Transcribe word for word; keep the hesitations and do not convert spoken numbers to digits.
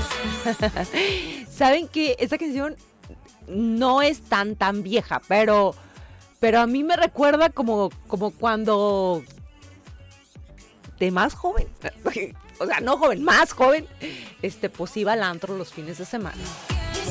¿Saben qué? Esta canción no es tan, tan vieja, pero, pero a mí me recuerda como, como cuando de más joven, o sea, no joven, más joven, este, pues iba al antro los fines de semana.